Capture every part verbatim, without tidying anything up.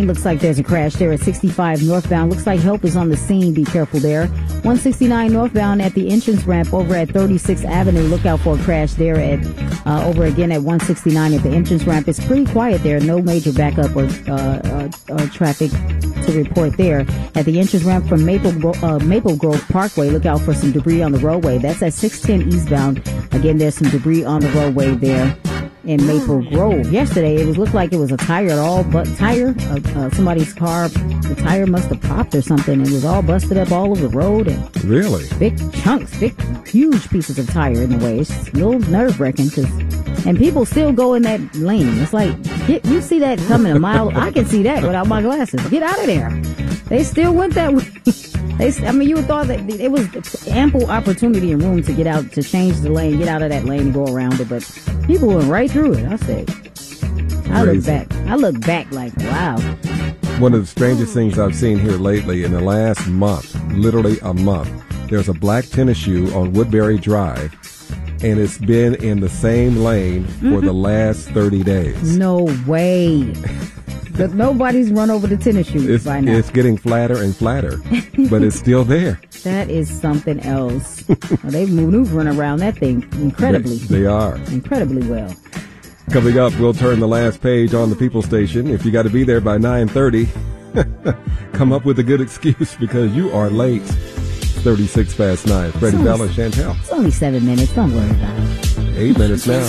Lane. Looks like there's a crash there at sixty-five northbound. Looks like help is on the scene. Be careful there. one sixty-nine northbound at the entrance ramp over at thirty-sixth Avenue. Look out for a crash there at uh, over again at one sixty-nine at the entrance ramp. It's pretty quiet there. No major backup or, uh, uh, or traffic to report there. At the entrance ramp from Maple, uh, Maple Grove Parkway, look out for some debris on the roadway. That's at six ten eastbound. Again, there's some debris on the roadway there in Maple Grove. Yesterday, it was looked like it was a tire at all, but tire, uh, uh, somebody's car, the tire must have popped or something. It was all busted up all over the road. And really? Big chunks, big, huge pieces of tire in the way. It's a little nerve-wracking because, and people still go in that lane. It's like, get, you see that coming a mile. I can see that without my glasses. Get out of there. They still went that way. They, I mean, you would thought that it was ample opportunity and room to get out, to change the lane, get out of that lane and go around it, but people went right through it. I said, I look back, I look back like, wow. One of the strangest things I've seen here lately in the last month, literally a month, there's a black tennis shoe on Woodbury Drive, and it's been in the same lane mm-hmm. for the last thirty days. No way. But nobody's run over the tennis shoes it's, by now. It's getting flatter and flatter, but it's still there. That is something else. Well, they're maneuvering around that thing incredibly. They, they are. Incredibly well. Coming up, we'll turn the last page on the People Station. If you got to be there by nine thirty, come up with a good excuse because you are late. thirty-six past nine. Freddie Bell and Chantel. It's only seven minutes. Don't worry about it. Eight minutes now.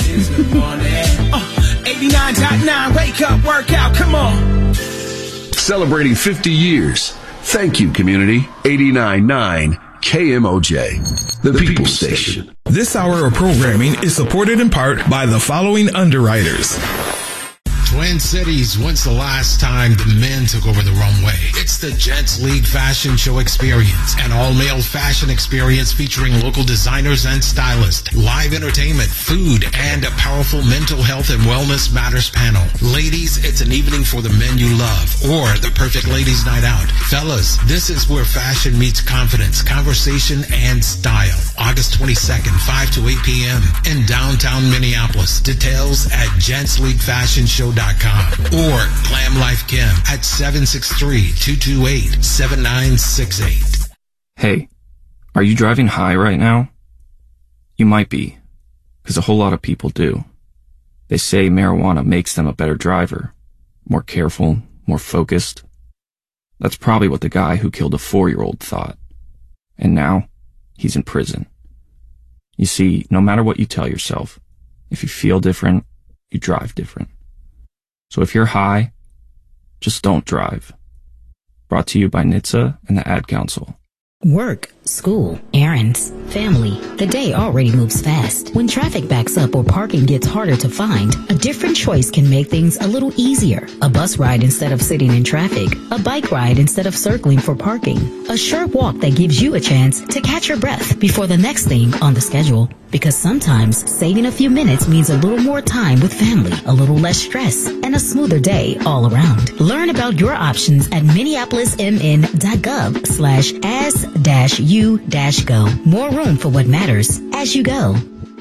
eighty-nine point nine, wake up, work out, come on. Celebrating fifty years. Thank you, community. eighty-nine point nine K M O J, the People Station. This hour of programming is supported in part by the following underwriters. Twin Cities, when's the last time the men took over the runway? It's the Gents League Fashion Show Experience, an all-male fashion experience featuring local designers and stylists, live entertainment, food, and a powerful mental health and wellness matters panel. Ladies, it's an evening for the men you love, or the perfect ladies' night out. Fellas, this is where fashion meets confidence, conversation, and style. August twenty-second, five to eight p.m. in downtown Minneapolis. Details at gents league fashion show dot com or Glam Life Kim at seven six three, two two eight, seven nine six eight. Hey, are you driving high right now? You might be, because a whole lot of people do. They say marijuana makes them a better driver, more careful, more focused. That's probably what the guy who killed a four-year-old thought. And now, he's in prison. You see, no matter what you tell yourself, if you feel different, you drive different. So if you're high, just don't drive. Brought to you by N H T S A and the Ad Council. Work, school, errands, family. The day already moves fast. When traffic backs up or parking gets harder to find, a different choice can make things a little easier. A bus ride instead of sitting in traffic. A bike ride instead of circling for parking. A short walk that gives you a chance to catch your breath before the next thing on the schedule. Because sometimes saving a few minutes means a little more time with family, a little less stress, and a smoother day all around. Learn about your options at minneapolismn.gov slash as dash you dash go. More room for what matters as you go.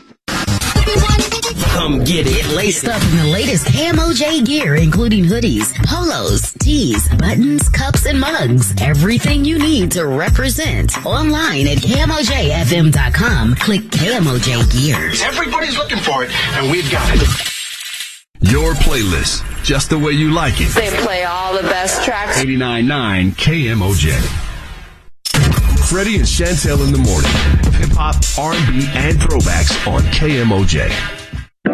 Come get it. Get laced up in the latest K M O J gear, including hoodies, polos, tees, buttons, cups, and mugs. Everything you need to represent. Online at K M O J F M dot com. Click K M O J Gear. Everybody's looking for it, and we've got it. Your playlist, just the way you like it. They play all the best tracks. eighty-nine point nine K M O J. Freddie and Chantel in the morning. Hip-hop, R and B, and throwbacks on K M O J.